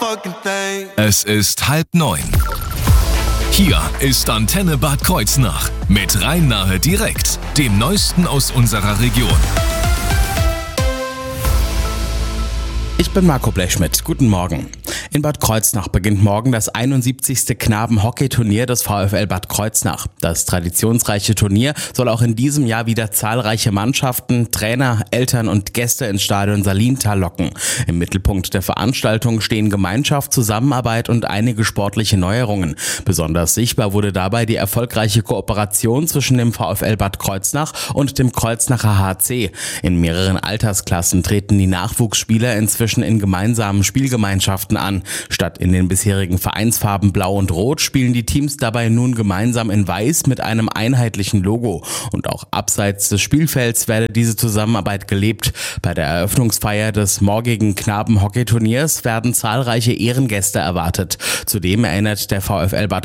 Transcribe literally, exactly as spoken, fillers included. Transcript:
Es ist halb neun. Hier ist Antenne Bad Kreuznach mit Rhein-Nahe direkt, dem Neuesten aus unserer Region. Ich bin Marco Blechschmidt. Guten Morgen. In Bad Kreuznach beginnt morgen das einundsiebzigste Knaben-Hockey-Turnier des VfL Bad Kreuznach. Das traditionsreiche Turnier soll auch in diesem Jahr wieder zahlreiche Mannschaften, Trainer, Eltern und Gäste ins Stadion Salintal locken. Im Mittelpunkt der Veranstaltung stehen Gemeinschaft, Zusammenarbeit und einige sportliche Neuerungen. Besonders sichtbar wurde dabei die erfolgreiche Kooperation zwischen dem VfL Bad Kreuznach und dem Kreuznacher H C. In mehreren Altersklassen treten die Nachwuchsspieler inzwischen in gemeinsamen Spielgemeinschaften an. Statt in den bisherigen Vereinsfarben Blau und Rot spielen die Teams dabei nun gemeinsam in Weiß mit einem einheitlichen Logo. Und auch abseits des Spielfelds werde diese Zusammenarbeit gelebt. Bei der Eröffnungsfeier des morgigen Knaben-Hockey-Turniers werden zahlreiche Ehrengäste erwartet. Zudem erinnert der VfL Bad